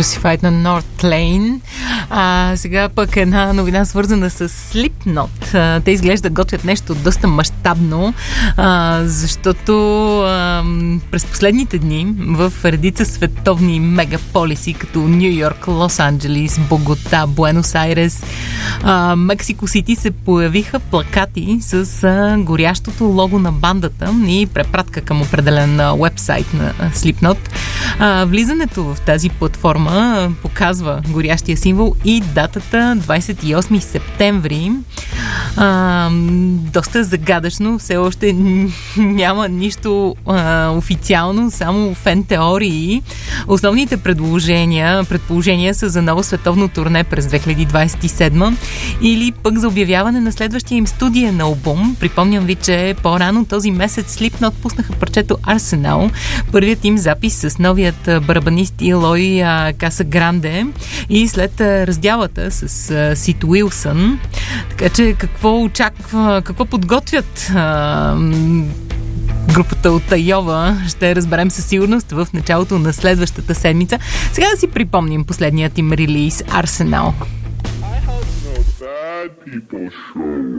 Crucified на North Lane. Сега пък една новина свързана с Slipknot. Те изглежда готвят нещо доста мащабно, защото през последните дни в редица световни мегаполиси, като Ню Йорк, Лос Анджелис, Богота, Буенос Айрес, Мексико Сити, се появиха плакати с горящото лого на бандата и препратка към определен уебсайт на Slipknot. Влизането в тази платформа показва горящия символ и датата 28 септември. Доста загадъчно, все още няма нищо официално, само фен теории. Основните предположения са за ново световно турне през 2027 или пък за обявяване на следващия им студиен албум. Припомням ви, че по-рано този месец Slipknot пуснаха парчето Arsenal, първият им запис с новият барабанист Илой Касагранде и след раздялата с Сид Уилсън. Така че какво подготвят групата от Айова, ще разберем със сигурност в началото на следващата седмица. Сега да си припомним последният им релиз Arsenal.